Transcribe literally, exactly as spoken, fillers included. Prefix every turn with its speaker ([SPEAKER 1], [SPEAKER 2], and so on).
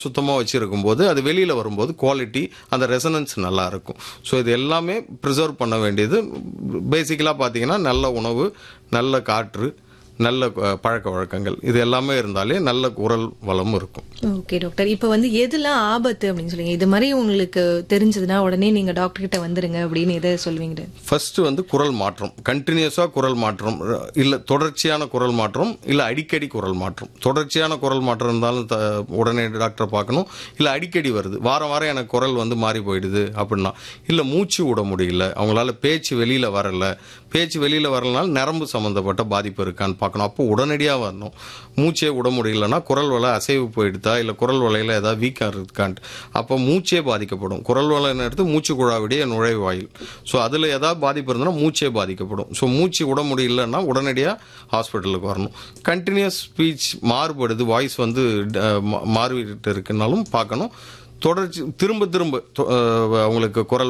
[SPEAKER 1] சுத்தமாக வச்சுருக்கும் போது அது வெளியில் வரும்போது குவாலிட்டி அந்த ரெசனன்ஸ் நல்லா இருக்கும். ஸோ இது எல்லாமே ப்ரிசர்வ் பண்ண வேண்டியது. பேசிக்கலாக பார்த்தீங்கன்னா நல்ல உணவு, நல்ல காற்று, நல்ல பழக்க வழக்கங்கள் இது எல்லாமே இருந்தாலே நல்ல குரல் வளமும் இருக்கும்.
[SPEAKER 2] ஓகே டாக்டர், இப்போ வந்து எதெல்லாம் ஆபத்து அப்படின்னு சொல்லுங்க, இது மாதிரி உங்களுக்கு தெரிஞ்சதுன்னா உடனே நீங்க டாக்டர் கிட்ட வந்துருங்க அப்படின்னு எதை சொல்வீங்க?
[SPEAKER 1] ஃபர்ஸ்ட் வந்து குரல் மாற்றம், கண்டினியூஸா குரல் மாற்றம், இல்ல தொடர்ச்சியான குரல் மாற்றம், இல்ல அடிக்கடி குரல் மாற்றம். தொடர்ச்சியான குரல் மாற்றம் இருந்தாலும் உடனே டாக்டரை பார்க்கணும். இல்ல அடிக்கடி வருது, வாரம் வாரம் எனக்கு குரல் வந்து மாறி போயிடுது அப்படின்னா, இல்ல மூச்சு விட முடியல, அவங்களால பேச்சு வெளியில வரல, பேச்சு வெளியில வரலனால நரம்பு சம்பந்தப்பட்ட பாதிப்பு இருக்கான்னு பார்க்கணும். அப்போ உடனடியாக வரணும். மூச்சே விட முடியலன்னா குரல் வலை அசைவு போயிடுதா, இல்லை குரல் வலையில் ஏதாவது வீக்காக இருக்கான்ட்டு, அப்போ மூச்சே பாதிக்கப்படும். குரல் வலைன்னு எடுத்து மூச்சு குழாவுடைய நுழைவாயில். ஸோ அதில் ஏதாவது பாதிப்பு இருந்ததுன்னா மூச்சே பாதிக்கப்படும். ஸோ மூச்சு விட முடியலன்னா உடனடியாக ஹாஸ்பிட்டலுக்கு வரணும். கண்டினியூஸ் ஸ்பீச் மாறுபடுது, வாய்ஸ் வந்து மாறிவிட்டு இருக்குனாலும் பார்க்கணும். தொடர்ச்சி திரும்ப திரும்ப அவங்களுக்கு குரல்